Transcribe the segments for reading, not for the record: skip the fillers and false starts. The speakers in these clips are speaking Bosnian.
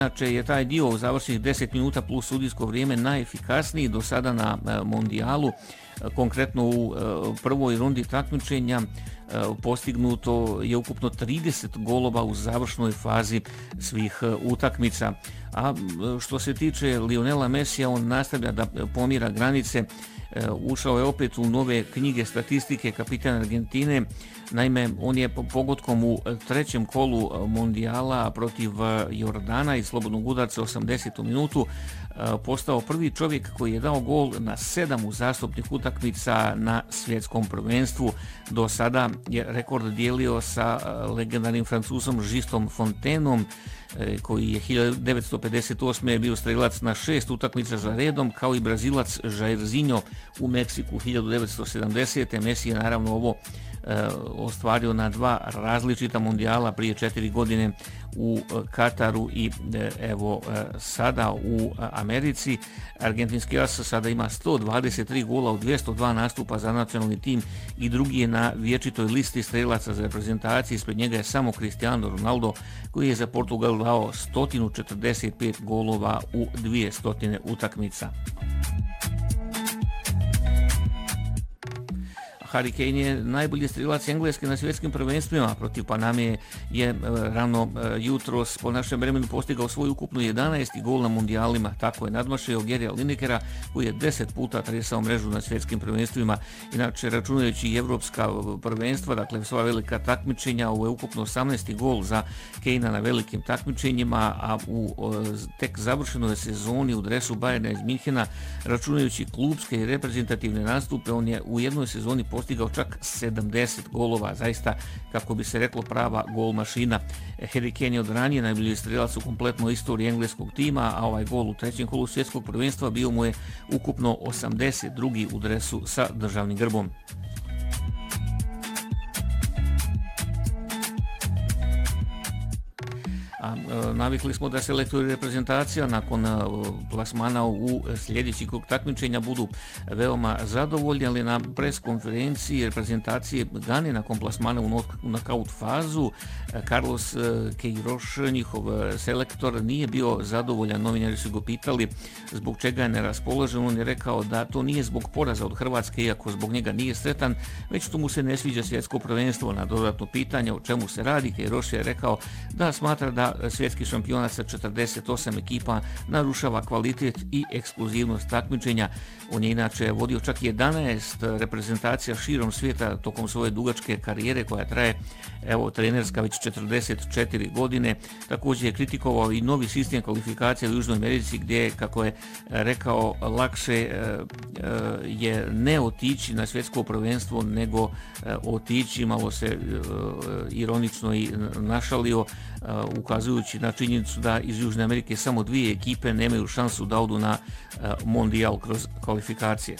Inače je taj dio završenih 10 minuta plus sudijsko vrijeme najefikasniji do sada na mondijalu. Konkretno u prvoj rundi takmičenja postignuto je ukupno 30 golova u završnoj fazi svih utakmica. A što se tiče Lionela Messija, on nastavlja da pomira granice. Ušao je opet u nove knjige statistike kapitan Argentine. Naime, on je pogodkom u trećem kolu mondijala protiv Jordana i slobodnog udarca 80. minutu postao prvi čovjek koji je dao gol na 7 uzastopnih utakmica na svjetskom prvenstvu. Do sada je rekord dijelio sa legendarnim Francuzom Justom Fontaineom, koji je 1958. bio strelac na 6 utakmica za redom, kao i Brazilac Jairzinho u Meksiku 1970. Messi je naravno ovo ostvario na 2 različita mondijala prije 4 godine u Kataru i evo sada u Americi. Argentinski as sada ima 123 gola u 202 nastupa za nacionalni tim i drugi je na vječitoj listi strelaca za reprezentaciju. Ispred njega je samo Cristiano Ronaldo koji je za Portugal dao 145 golova u 200 utakmica. Harry Kane je najbolji strelac Engleske na svjetskim prvenstvima. Protiv Paname je rano jutros po našem vremenu postigao svoj ukupno 11. gol na mundijalima. Tako je nadmašio Garya Linekera koji je 10 puta tresao mrežu na svjetskim prvenstvima. Inače, računajući i evropska prvenstva, dakle sva velika takmičenja, ovo je ukupno 18. gol za Kanea na velikim takmičenjima, a u tek završenoj sezoni u dresu Bayerna iz Minhena, računajući klubske i reprezentativne nastupe, on je u jednoj sezoni postigao čak 70 golova, zaista, kako bi se reklo, prava gol mašina. Harry Kane je od ranije najbolji strelac u kompletnoj istoriji engleskog tima, a ovaj gol u trećem kolu svjetskog prvenstva bio mu je ukupno 82. u dresu sa državnim grbom. Navikli smo da selektori reprezentacija nakon plasmana u sljedeći krug takmičenja budu veoma zadovoljni, ali na pres konferenciji reprezentacije Gane nakon plasmana u nokaut fazu Carlos Queiroz, njihov selektor, nije bio zadovoljan. Novinari su ga pitali zbog čega je neraspoložen. On je rekao da to nije zbog poraza od Hrvatske, iako zbog njega nije sretan, već što mu se ne sviđa svjetsko prvenstvo. Na dodatno pitanje o čemu se radi, Queiroz je rekao da smatra da svjetski šampionat sa 48 ekipa narušava kvalitet i ekskluzivnost takmičenja. On je inače vodio čak 11 reprezentacija širom svijeta tokom svoje dugačke karijere koja traje, evo, trenerska već 44 godine. Također je kritikovao i novi sistem kvalifikacija u Južnoj Americi gdje, kako je rekao, lakše je ne otići na svjetsko prvenstvo nego otići. Malo se ironično i našalio, ukazujući na činjenicu da iz Južne Amerike samo 2 ekipe nemaju šansu da odu na mondijal kroz kvalifikacije.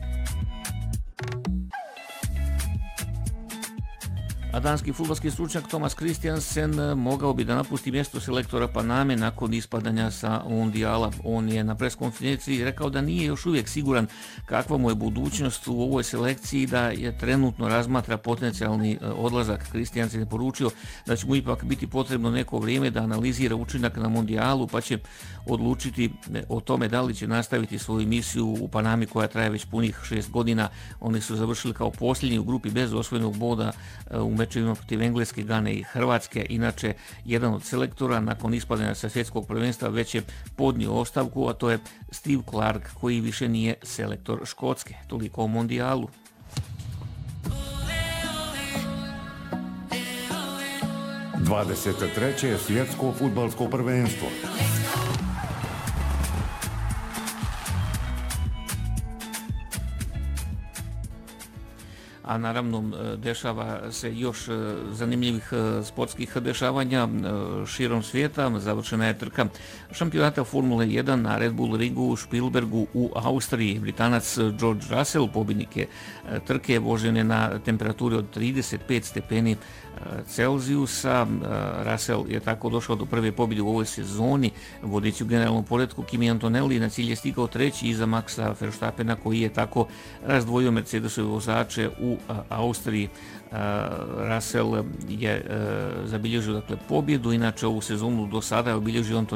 A danski fudbalski stručnjak Thomas Christiansen mogao bi da napusti mjesto selektora Paname nakon ispadanja sa mondijala. On je na preskonferenciji rekao da nije još uvijek siguran kakva mu je budućnost u ovoj selekciji, da je trenutno razmatra potencijalni odlazak. Christiansen je poručio da će mu ipak biti potrebno neko vrijeme da analizira učinak na mondijalu, pa će odlučiti o tome da li će nastaviti svoju misiju u Panami koja traje već punih 6 godina. Oni su završili kao posljednji u grupi bez osvojenog boda u mečevima protiv Engleske, Gane i Hrvatske. Inače, jedan od selektora nakon ispadanja sa svjetskog prvenstva već je podnio ostavku, a to je Steve Clark, koji više nije selektor Škotske. Toliko o mondijalu. ...23. svjetsko fudbalsko prvenstvo. A naravno dešava se još zanimljivih sportskih dešavanja širom svijeta. Završena je trka šampionata Formule 1 na Red Bull ringu u Spielbergu u Austriji. Britanac George Russell, pobjednik je trke, vožen je na temperaturi od 35 stepeni Celzijusa. Russell je tako došao do prve pobjede u ovoj sezoni, vodeći u generalnom poretku Kimi Antonelli na cilj je stigao treći iza Maxa Verstappena, koji je tako razdvojio Mercedesove vozače u Austriji. Russell je zabilježio, dakle, pobjedu, inače ovu sezonu do sada je obilježio